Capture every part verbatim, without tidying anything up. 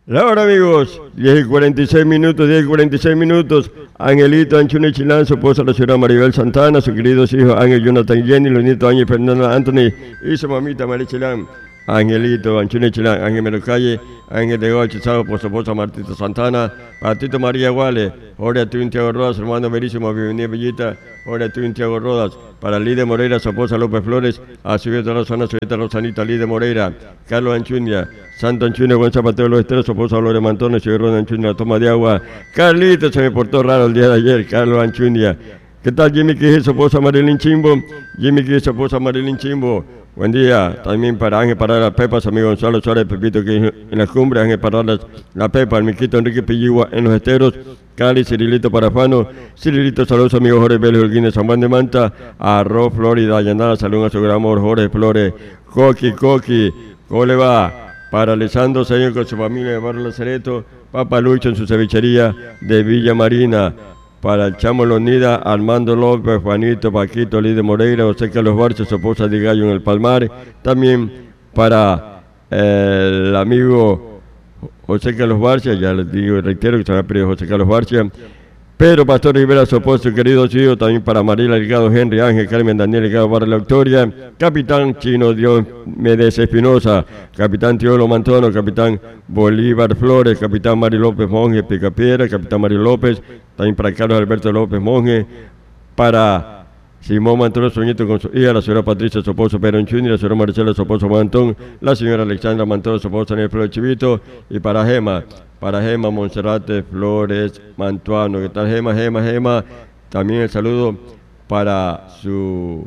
La hora, amigos, diez y cuarenta y seis minutos, diez y cuarenta y seis minutos. Angelito Anchune Chilán, su esposa la señora Maribel Santana, sus queridos hijos Ángel Jonathan Jenny, los nietos Ángel Fernando Anthony y su mamita María Chilán. Angelito Anchune Chilán, Ángel Merocalle, Ángel de Goche, Chavo por su esposa Martita Santana, Patito María Guale, Jorge Atún Tiago Rodas, hermano Verísimo, Bienvenida Bellita, Jorge Atún Tiago Rodas, para Lide Moreira, su esposa López Flores, a su hija Rosana, su hija Rosanita Lide Moreira, Carlos Anchunia, Santo Anchunia, Buen Zapateo de los Esteros, su esposa Lore Mantones, su hija Anchunia, la toma de agua, Carlito, se me portó raro el día de ayer, Carlos Anchunia. ¿Qué tal Jimmy Quije, su esposa Marilyn Chimbo? Jimmy Quije, su esposa Marilyn Chimbo. Buen día, también para Ángel Parada las Pepas, amigo Gonzalo Suárez Pepito que en las cumbres, Ángel Parada las la Pepa, el Miquito Enrique Pilligua en los Esteros, Cali, Cirilito Parafano, Cirilito, saludos amigos Jorge Vélez, Holguín San Juan de Manta, Arroz, Florida, Allanada, saludos a su gran amor Jorge Flores, Coqui, Coqui, ¿cómo le va? Para Alessandro Señor con su familia de Barrio Lazareto, Papa Lucho en su cevichería de Villa Marina, para el Chamo Lonida, Armando López, Juanito, Paquito, Lide Moreira, José Carlos Barcia, su esposa de Gallo en el Palmar, también para eh, el amigo José Carlos Barcia, ya les digo y reitero que se me ha pedido José Carlos Barcia, Pedro Pastor Rivera, su esposo, querido hijo, también para Mariela Delgado, Henry Ángel, Carmen Daniel Delgado, Barra La Victoria, Capitán Chino Dios Medes Espinosa, Capitán Teolo Mantono, Capitán Bolívar Flores, Capitán Mario López Monge, Picapiedra, Capitán Mario López, también para Carlos Alberto López Monge, para Simón Mantón, su nieto con su hija, la señora Patricia, su esposo Pedro Anchuni, la señora Marcela, su esposo Mantón, la señora Alexandra Mantón, su esposo Daniel Flores Chivito, y para Gema, para Gema Monserrate Flores Mantuano. ¿Qué tal Gema, Gema, Gema? También el saludo para su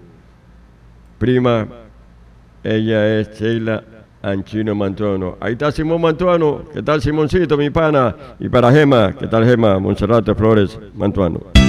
prima, ella es Sheila Anchino Mantuano. Ahí está Simón Mantuano, ¿qué tal Simoncito, mi pana? Y para Gema, ¿qué tal Gema Monserrate Flores Mantuano?